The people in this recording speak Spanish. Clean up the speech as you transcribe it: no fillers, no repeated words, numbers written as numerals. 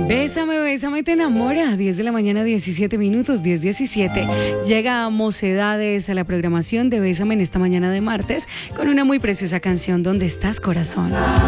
Bésame, bésame, te enamora. 10 de la mañana, 17 minutos, 10:17. Llega a Mocedades a la programación de Bésame en esta mañana de martes con una muy preciosa canción, ¿Dónde estás, corazón?